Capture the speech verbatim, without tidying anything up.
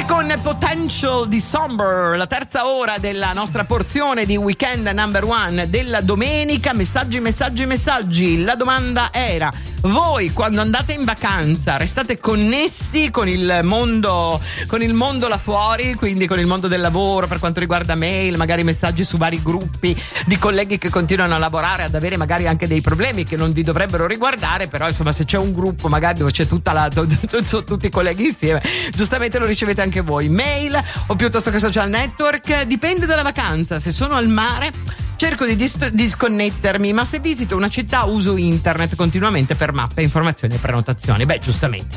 con Potential di Somber, la terza ora della nostra porzione di Weekend Number One della domenica. Messaggi, messaggi, messaggi. La domanda era: voi quando andate in vacanza restate connessi con il mondo, con il mondo là fuori, quindi con il mondo del lavoro per quanto riguarda mail, magari messaggi su vari gruppi di colleghi che continuano a lavorare, ad avere magari anche dei problemi che non vi dovrebbero riguardare, però insomma se c'è un gruppo magari dove c'è tutta la sono tutti i colleghi insieme, giustamente lo ricevete anche voi, mail o piuttosto che social network. Dipende dalla vacanza. Se sono al mare cerco di dis- disconnettermi, ma se visito una città uso internet continuamente per mappe, informazioni e prenotazioni. Beh, giustamente